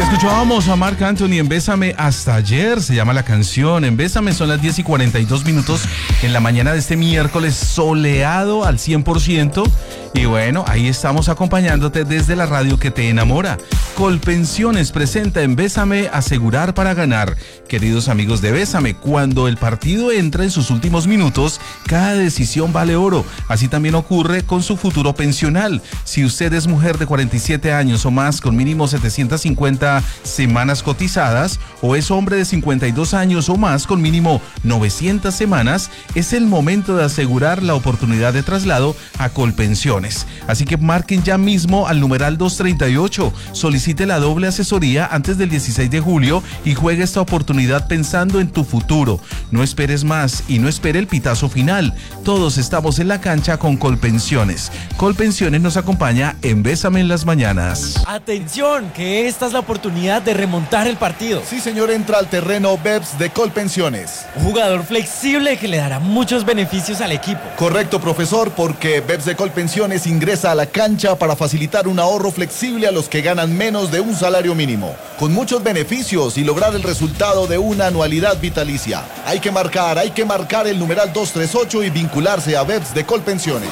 Escuchábamos a Marc Anthony en Bésame hasta ayer, se llama la canción. En Bésame son las 10:42 en la mañana de este miércoles soleado al 100%. Y bueno, ahí estamos acompañándote desde la radio que te enamora. Colpensiones presenta en Bésame asegurar para ganar. Queridos amigos de Bésame, cuando el partido entra en sus últimos minutos, cada decisión vale oro. Así también ocurre con su futuro pensional. Si usted es mujer de 47 años o más con mínimo 750 semanas cotizadas, o es hombre de 52 años o más con mínimo 900 semanas, es el momento de asegurar la oportunidad de traslado a Colpensiones. Así que marquen ya mismo al numeral 238, solicite la doble asesoría antes del 16 de julio y juegue esta oportunidad pensando en tu futuro. No esperes más y no espere el pitazo final. Todos estamos en la cancha con Colpensiones. Colpensiones nos acompaña en Bésame en las mañanas. Atención, que esta es la oportunidad de remontar el partido. Sí, señor, entra al terreno BEPS de Colpensiones. Un jugador flexible que le dará muchos beneficios al equipo. Correcto, profesor, porque BEPS de Colpensiones ingresa a la cancha para facilitar un ahorro flexible a los que ganan menos de un salario mínimo, con muchos beneficios y lograr el resultado de una anualidad vitalicia. Hay que marcar el numeral 238 y vincularse a BEPS de Colpensiones.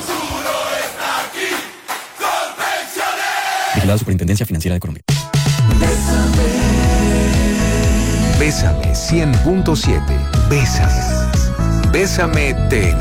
Vigilado Superintendencia Financiera de Colombia. Bésame 100.7. Bésame. Bésame te